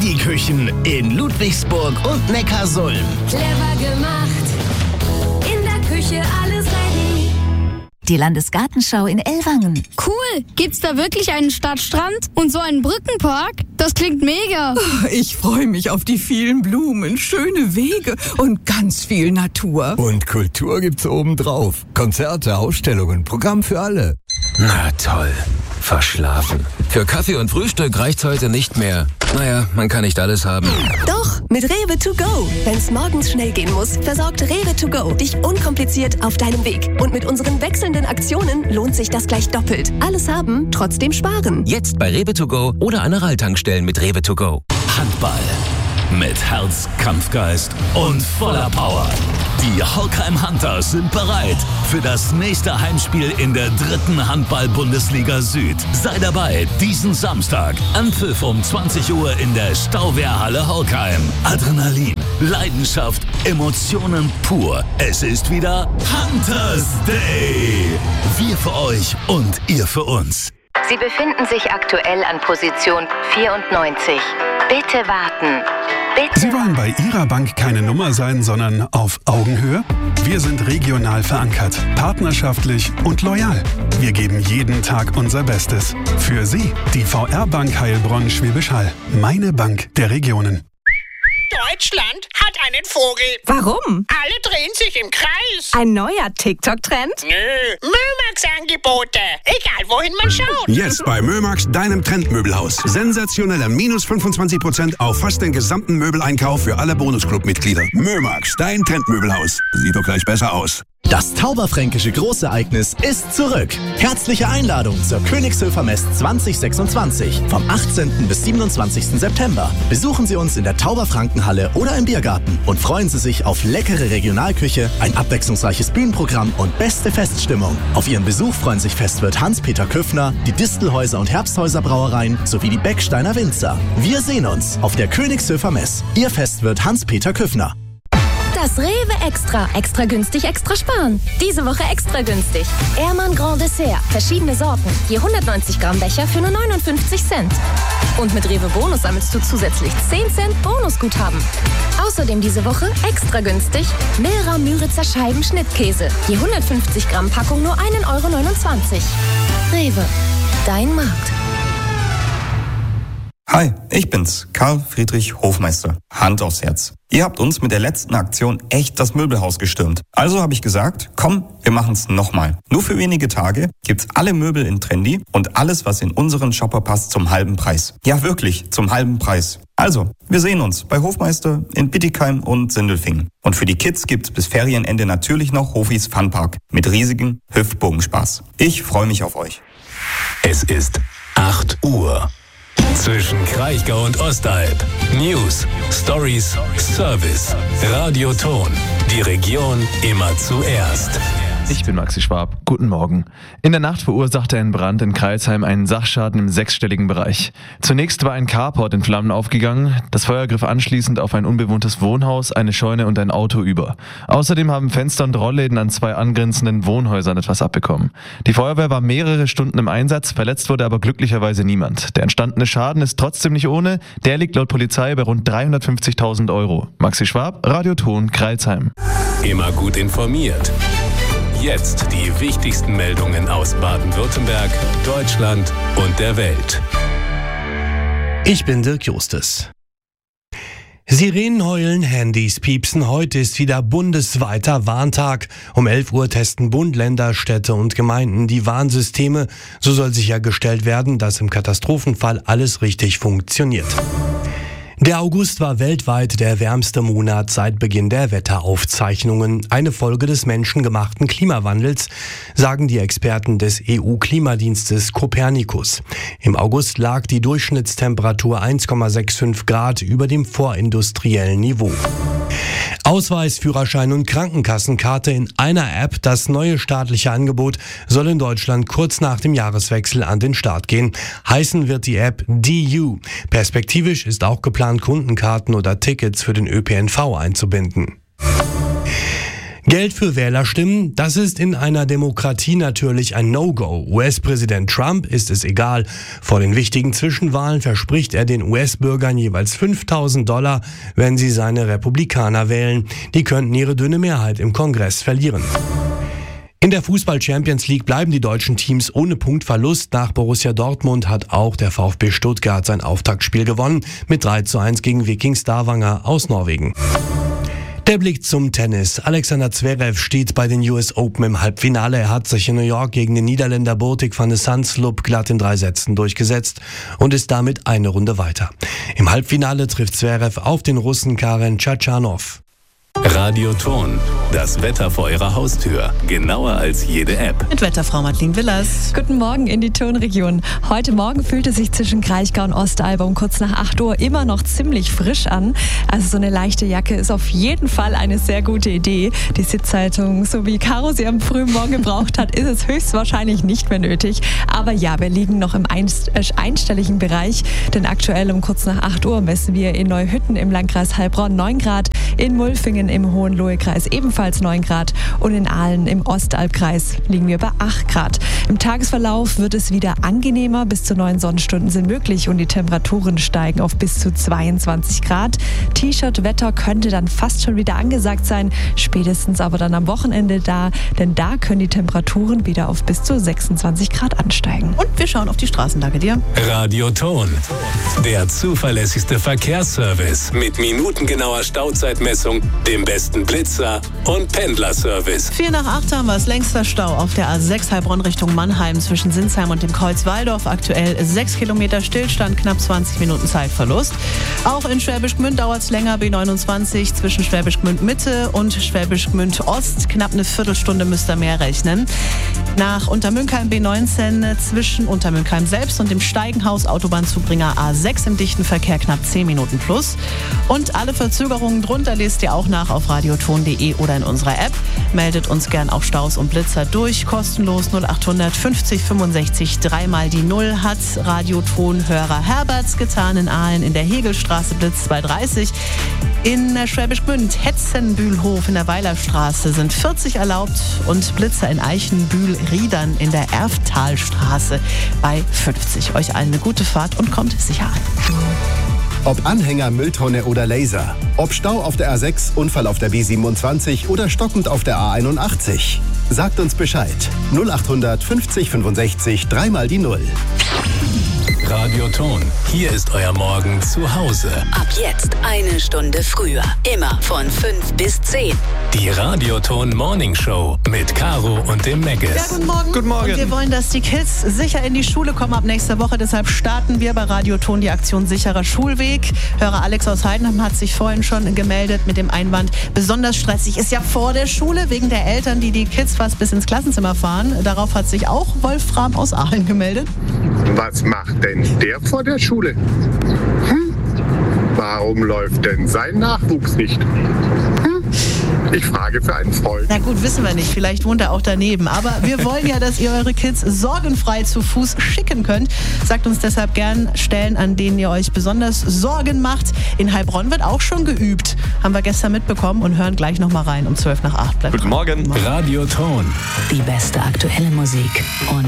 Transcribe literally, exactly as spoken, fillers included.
Aldi-Küchen in Ludwigsburg und Neckarsulm. Clever gemacht, in der Küche alles ready. Die Landesgartenschau in Ellwangen. Cool, gibt's da wirklich einen Stadtstrand und so einen Brückenpark? Das klingt mega. Ich freue mich auf die vielen Blumen, schöne Wege und ganz viel Natur. Und Kultur gibt's obendrauf. Konzerte, Ausstellungen, Programm für alle. Na toll. Verschlafen. Für Kaffee und Frühstück reicht's heute nicht mehr. Naja, man kann nicht alles haben. Doch, mit Rewe to go. Wenn's morgens schnell gehen muss, versorgt Rewe to go dich unkompliziert auf deinem Weg. Und mit unseren wechselnden Aktionen lohnt sich das gleich doppelt. Alles haben, trotzdem sparen. Jetzt bei Rewe to go oder an Aral-Tankstellen mit Rewe to go. Handball. Mit Herz, Kampfgeist und voller Power. Die Holkheim Hunters sind bereit für das nächste Heimspiel in der dritten Handball-Bundesliga Süd. Sei dabei diesen Samstag. Anpfiff um zwanzig Uhr in der Stauwehrhalle Holkheim. Adrenalin, Leidenschaft, Emotionen pur. Es ist wieder Hunters Day. Wir für euch und ihr für uns. Sie befinden sich aktuell an Position vierundneunzig. Bitte warten. Bitte. Sie wollen bei Ihrer Bank keine Nummer sein, sondern auf Augenhöhe? Wir sind regional verankert, partnerschaftlich und loyal. Wir geben jeden Tag unser Bestes. Für Sie, die V R-Bank Heilbronn-Schwäbisch Hall. Meine Bank der Regionen. Deutschland hat einen Vogel. Warum? Alle drehen sich im Kreis. Ein neuer TikTok-Trend? Nö, Mömax-Angebote. Egal, wohin man schaut. Jetzt bei Mömax, deinem Trendmöbelhaus. Sensationeller minus fünfundzwanzig Prozent auf fast den gesamten Möbeleinkauf für alle Bonusclub-Mitglieder. Mömax, dein Trendmöbelhaus. Sieht doch gleich besser aus. Das Tauberfränkische Großereignis ist zurück. Herzliche Einladung zur Königshöfer Mess zwanzig sechsundzwanzig vom achtzehnten bis siebenundzwanzigsten September. Besuchen Sie uns in der Tauberfrankenhalle oder im Biergarten und freuen Sie sich auf leckere Regionalküche, ein abwechslungsreiches Bühnenprogramm und beste Feststimmung. Auf Ihren Besuch freuen sich Festwirt Hans-Peter Küffner, die Distelhäuser und Herbsthäuser Brauereien sowie die Becksteiner Winzer. Wir sehen uns auf der Königshöfer Mess. Ihr Festwirt Hans-Peter Küffner. Das Rewe Extra. Extra günstig, extra sparen. Diese Woche extra günstig. Ehrmann Grand Dessert. Verschiedene Sorten. Je hundertneunzig Gramm Becher für nur neunundfünfzig Cent. Und mit Rewe Bonus sammelst du zusätzlich zehn Cent Bonusguthaben. Außerdem diese Woche extra günstig Milra Müritzer Scheiben Schnittkäse. Je hundertfünfzig Gramm Packung nur ein Euro neunundzwanzig. Rewe. Dein Markt. Hi, ich bin's, Karl Friedrich Hofmeister. Hand aufs Herz. Ihr habt uns mit der letzten Aktion echt das Möbelhaus gestürmt. Also habe ich gesagt, komm, wir machen's nochmal. Nur für wenige Tage gibt's alle Möbel in Trendy und alles, was in unseren Shopper passt, zum halben Preis. Ja, wirklich, zum halben Preis. Also, wir sehen uns bei Hofmeister in Bittigheim und Sindelfingen. Und für die Kids gibt's bis Ferienende natürlich noch Hofis Funpark mit riesigem Hüftbogenspaß. Ich freue mich auf euch. Es ist acht Uhr. Zwischen Kraichgau und Ostalb. News, Stories, Service, Radioton. Die Region immer zuerst. Ich bin Maxi Schwab. Guten Morgen. In der Nacht verursachte ein Brand in Crailsheim einen Sachschaden im sechsstelligen Bereich. Zunächst war ein Carport in Flammen aufgegangen. Das Feuer griff anschließend auf ein unbewohntes Wohnhaus, eine Scheune und ein Auto über. Außerdem haben Fenster und Rollläden an zwei angrenzenden Wohnhäusern etwas abbekommen. Die Feuerwehr war mehrere Stunden im Einsatz, verletzt wurde aber glücklicherweise niemand. Der entstandene Schaden ist trotzdem nicht ohne. Der liegt laut Polizei bei rund dreihundertfünfzigtausend Euro. Maxi Schwab, Radioton, Crailsheim. Immer gut informiert. Jetzt die wichtigsten Meldungen aus Baden-Württemberg, Deutschland und der Welt. Ich bin Dirk Justes. Sirenen heulen, Handys piepsen. Heute ist wieder bundesweiter Warntag. Um elf Uhr testen Bund, Länder, Städte und Gemeinden die Warnsysteme. So soll sichergestellt werden, dass im Katastrophenfall alles richtig funktioniert. Der August war weltweit der wärmste Monat seit Beginn der Wetteraufzeichnungen. Eine Folge des menschengemachten Klimawandels, sagen die Experten des E U-Klimadienstes Copernicus. Im August lag die Durchschnittstemperatur eins Komma fünfundsechzig Grad über dem vorindustriellen Niveau. Ausweis, Führerschein und Krankenkassenkarte in einer App. Das neue staatliche Angebot soll in Deutschland kurz nach dem Jahreswechsel an den Start gehen. Heißen wird die App D U. Perspektivisch ist auch geplant, Kundenkarten oder Tickets für den Ö P N V einzubinden. Geld für Wählerstimmen, das ist in einer Demokratie natürlich ein No-Go. U S-Präsident Trump ist es egal. Vor den wichtigen Zwischenwahlen verspricht er den U S-Bürgern jeweils fünftausend Dollar, wenn sie seine Republikaner wählen. Die könnten ihre dünne Mehrheit im Kongress verlieren. In der Fußball-Champions League bleiben die deutschen Teams ohne Punktverlust. Nach Borussia Dortmund hat auch der VfB Stuttgart sein Auftaktspiel gewonnen mit drei zu eins gegen Viking Stavanger aus Norwegen. Der Blick zum Tennis. Alexander Zverev steht bei den U S Open im Halbfinale. Er hat sich in New York gegen den Niederländer Botic van de Zandschulp glatt in drei Sätzen durchgesetzt und ist damit eine Runde weiter. Im Halbfinale trifft Zverev auf den Russen Karen Tschatschanow. Radioton, das Wetter vor Ihrer Haustür. Genauer als jede App. Mit Wetterfrau Madeleine Willers. Guten Morgen in die Tonregion. Heute Morgen fühlt es sich zwischen Kraichgau und Ostalb um kurz nach acht Uhr immer noch ziemlich frisch an. Also so eine leichte Jacke ist auf jeden Fall eine sehr gute Idee. Die Sitzhaltung, so wie Caro sie am frühen Morgen gebraucht hat, ist es höchstwahrscheinlich nicht mehr nötig. Aber ja, wir liegen noch im einstelligen Bereich, denn aktuell um kurz nach acht Uhr messen wir in Neuhütten im Landkreis Heilbronn neun Grad, in Mulfingen im Hohenlohe-Kreis ebenfalls neun Grad und in Aalen im Ostalbkreis liegen wir bei acht Grad. Im Tagesverlauf wird es wieder angenehmer, bis zu neun Sonnenstunden sind möglich und die Temperaturen steigen auf bis zu zweiundzwanzig Grad. T-Shirt-Wetter könnte dann fast schon wieder angesagt sein, spätestens aber dann am Wochenende da, denn da können die Temperaturen wieder auf bis zu sechsundzwanzig Grad ansteigen. Und wir schauen auf die Straßenlage dir. Radioton, der zuverlässigste Verkehrsservice mit minutengenauer Stauzeitmessung, dem besten Blitzer und Pendlerservice. Vier nach acht haben wir es. Längster Stau auf der A sechs Heilbronn Richtung Mannheim zwischen Sinsheim und dem Kreuz Walldorf. Aktuell sechs Kilometer Stillstand, knapp zwanzig Minuten Zeitverlust. Auch in Schwäbisch Gmünd dauert es länger. B neunundzwanzig zwischen Schwäbisch Gmünd Mitte und Schwäbisch Gmünd Ost. Knapp eine Viertelstunde müsst ihr mehr rechnen. Nach Untermünkheim B neunzehn zwischen Untermünkheim selbst und dem Steigenhaus Autobahnzubringer A sechs im dichten Verkehr knapp zehn Minuten plus. Und alle Verzögerungen drunter lest ihr auch nach auf radioton punkt de oder in unserer App. Meldet uns gern auch Staus und Blitzer durch. Kostenlos null achthundert fünfzig fünfundsechzig dreimal die Null hat Radioton-Hörer Herberts getan in Aalen in der Hegelstraße Blitz zweihundertdreißig. In Schwäbisch Gmünd Hetzenbühlhof in der Weilerstraße sind vierzig erlaubt und Blitzer in Eichenbühl-Riedern in der Erftalstraße bei fünfzig. Euch allen eine gute Fahrt und kommt sicher an. Ob Anhänger, Mülltonne oder Laser. Ob Stau auf der A sechs, Unfall auf der B siebenundzwanzig oder stockend auf der A einundachtzig. Sagt uns Bescheid. null achthundert fünfzig fünfundsechzig dreimal die Null. Radioton, hier ist euer Morgen zu Hause. Ab jetzt eine Stunde früher. Immer von fünf bis zehn. Die Radioton Morning Show mit Caro und dem Meggis. Ja, guten Morgen. Guten Morgen. Und wir wollen, dass die Kids sicher in die Schule kommen ab nächster Woche. Deshalb starten wir bei Radioton die Aktion Sicherer Schulweg. Hörer Alex aus Heidenheim hat sich vorhin schon gemeldet mit dem Einwand, besonders stressig ist ja vor der Schule, wegen der Eltern, die die Kids fast bis ins Klassenzimmer fahren. Darauf hat sich auch Wolfram aus Aalen gemeldet. Was macht denn der vor der Schule? Hm? Warum läuft denn sein Nachwuchs nicht? Hm? Ich frage für einen Freund. Na gut, wissen wir nicht. Vielleicht wohnt er auch daneben. Aber wir wollen ja, dass ihr eure Kids sorgenfrei zu Fuß schicken könnt. Sagt uns deshalb gern Stellen, an denen ihr euch besonders Sorgen macht. In Heilbronn wird auch schon geübt. Haben wir gestern mitbekommen und hören gleich nochmal rein um zwölf nach acht. Guten Morgen. Radioton. Die beste aktuelle Musik und